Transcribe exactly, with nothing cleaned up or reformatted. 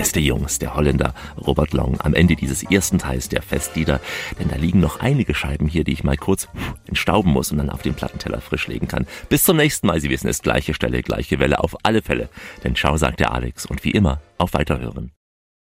Feste Jungs, der Holländer Robert Long, am Ende dieses ersten Teils der Festlieder. Denn da liegen noch einige Scheiben hier, die ich mal kurz entstauben muss und dann auf den Plattenteller frisch legen kann. Bis zum nächsten Mal. Sie wissen es, gleiche Stelle, gleiche Welle, auf alle Fälle. Denn ciao, sagt der Alex und wie immer, auf Weiterhören.